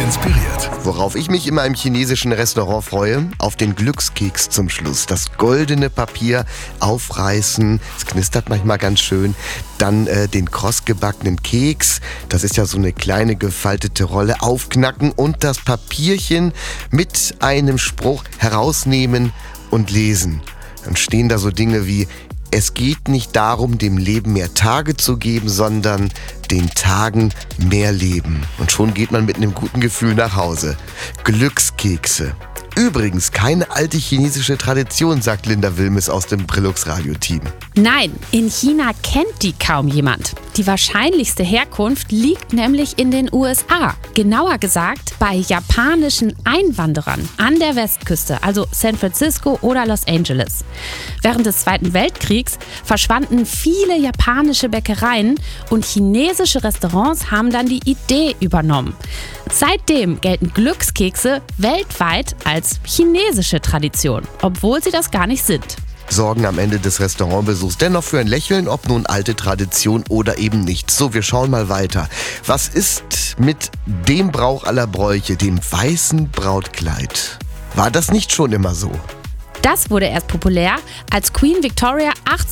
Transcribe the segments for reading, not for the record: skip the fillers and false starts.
inspiriert. Worauf ich mich immer im chinesischen Restaurant freue, auf den Glückskeks zum Schluss. Das goldene Papier aufreißen, es knistert manchmal ganz schön. Dann den krossgebackenen Keks, das ist ja so eine kleine gefaltete Rolle, aufknacken und das Papierchen mit einem Spruch herausnehmen und lesen. Dann stehen da so Dinge wie: Es geht nicht darum, dem Leben mehr Tage zu geben, sondern den Tagen mehr Leben. Und schon geht man mit einem guten Gefühl nach Hause. Glückskekse. Übrigens keine alte chinesische Tradition, sagt Linda Wilmes aus dem Brillux Radio-Team. Nein, in China kennt die kaum jemand. Die wahrscheinlichste Herkunft liegt nämlich in den USA. Genauer gesagt bei japanischen Einwanderern an der Westküste, also San Francisco oder Los Angeles. Während des Zweiten Weltkriegs verschwanden viele japanische Bäckereien und chinesische Restaurants haben dann die Idee übernommen. Seitdem gelten Glückskekse weltweit als chinesische Tradition, obwohl sie das gar nicht sind. Sorgen am Ende des Restaurantbesuchs dennoch für ein Lächeln, ob nun alte Tradition oder eben nicht. So, wir schauen mal weiter. Was ist mit dem Brauch aller Bräuche, dem weißen Brautkleid? War das nicht schon immer so? Das wurde erst populär, als Queen Victoria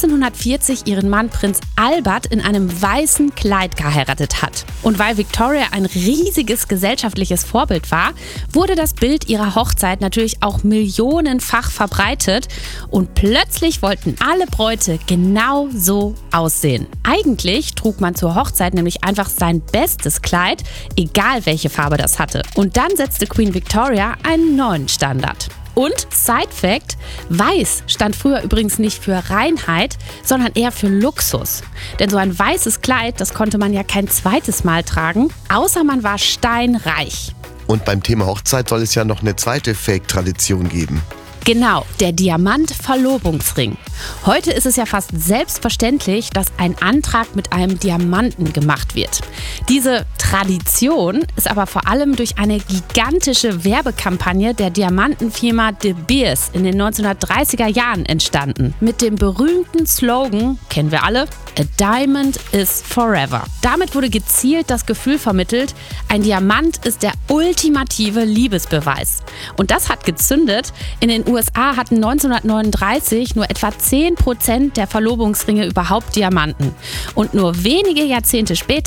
1840 ihren Mann Prinz Albert in einem weißen Kleid geheiratet hat. Und weil Victoria ein riesiges gesellschaftliches Vorbild war, wurde das Bild ihrer Hochzeit natürlich auch millionenfach verbreitet und plötzlich wollten alle Bräute genau so aussehen. Eigentlich trug man zur Hochzeit nämlich einfach sein bestes Kleid, egal welche Farbe das hatte. Und dann setzte Queen Victoria einen neuen Standard. Und Side-Fact: Weiß stand früher übrigens nicht für Reinheit, sondern eher für Luxus. Denn so ein weißes Kleid, das konnte man ja kein zweites Mal tragen, außer man war steinreich. Und beim Thema Hochzeit soll es ja noch eine zweite Fake-Tradition geben. Genau, der Diamant-Verlobungsring. Heute ist es ja fast selbstverständlich, dass ein Antrag mit einem Diamanten gemacht wird. Diese Tradition ist aber vor allem durch eine gigantische Werbekampagne der Diamantenfirma De Beers in den 1930er Jahren entstanden. Mit dem berühmten Slogan, kennen wir alle, A Diamond is Forever. Damit wurde gezielt das Gefühl vermittelt, ein Diamant ist der ultimative Liebesbeweis. Und das hat gezündet. In den USA hatten 1939 nur etwa 10% der Verlobungsringe überhaupt Diamanten. Und nur wenige Jahrzehnte später